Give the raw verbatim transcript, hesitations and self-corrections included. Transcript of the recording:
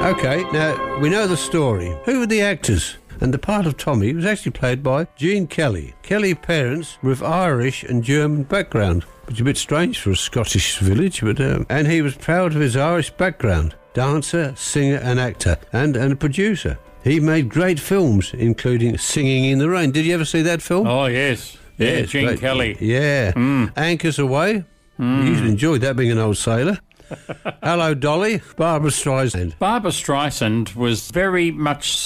OK, now, we know the story. Who were the actors? And the part of Tommy was actually played by Gene Kelly. Kelly's parents were of Irish and German background, which is a bit strange for a Scottish village, but um, and he was proud of his Irish background. Dancer, singer and actor, and, and a producer. He made great films, including Singing in the Rain. Did you ever see that film? Oh, yes. Yeah, yes, Gene great. Kelly. Yeah. Mm. Anchors Away. Mm. You usually enjoyed that, being an old sailor. Hello, Dolly. Barbara Streisand. Barbara Streisand was very much